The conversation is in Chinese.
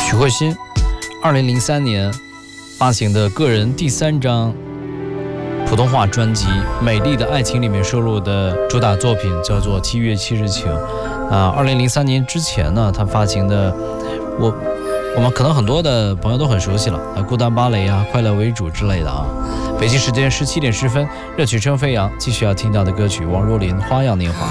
许慧欣2003年发行的个人第3张普通话专辑《美丽的爱情》里面收录的主打作品叫做《7月7日晴》。2003年之前呢，他发行的我们可能很多的朋友都很熟悉了，孤单芭蕾啊、快乐为主之类的啊。北京时间17点10分，热曲声飞扬，继续要听到的歌曲王若琳《花样年华》。